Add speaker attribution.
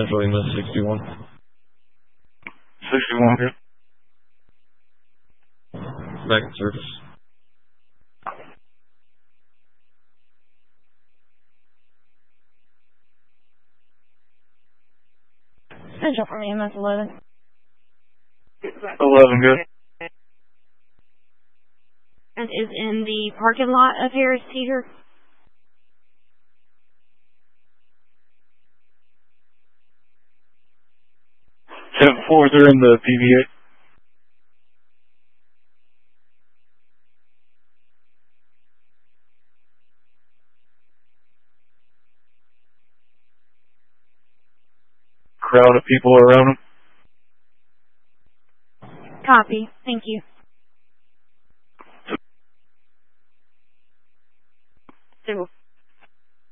Speaker 1: Central Lima 61.
Speaker 2: 61 here.
Speaker 1: Back in service.
Speaker 3: Central from EMS 11.
Speaker 2: 11 good.
Speaker 3: And is in the parking lot of Harris Teeter.
Speaker 2: Seven fours are in the PVA. Crowd of people around them.
Speaker 3: Copy. Thank you. So